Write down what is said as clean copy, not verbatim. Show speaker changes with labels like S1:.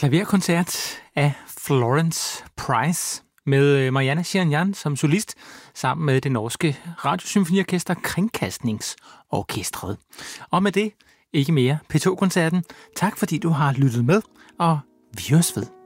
S1: Klaverkoncert af Florence Price med Marianne Shirinyan som solist, sammen med det norske radiosymfoniorkester Kringkastningsorkestret. Og med det ikke mere P2-koncerten. Tak fordi du har lyttet med, og vi høres ved.